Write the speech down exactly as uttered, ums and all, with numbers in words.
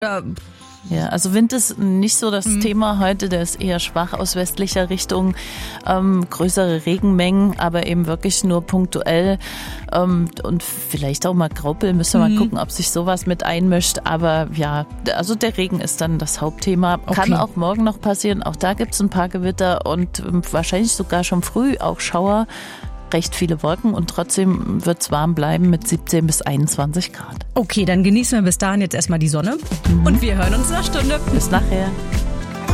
Ja. Ja, also Wind ist nicht so das mhm. Thema heute, der ist eher schwach aus westlicher Richtung, ähm, größere Regenmengen, aber eben wirklich nur punktuell ähm, und vielleicht auch mal Graupel, müssen wir mhm. mal gucken, ob sich sowas mit einmischt, aber ja, also der Regen ist dann das Hauptthema, okay. Kann auch morgen noch passieren, auch da gibt's ein paar Gewitter und ähm, wahrscheinlich sogar schon früh auch Schauer. Recht viele Wolken und trotzdem wird es warm bleiben mit siebzehn bis einundzwanzig Grad. Okay, dann genießen wir bis dahin jetzt erstmal die Sonne mhm. und wir hören uns in einer Stunde. Bis nachher.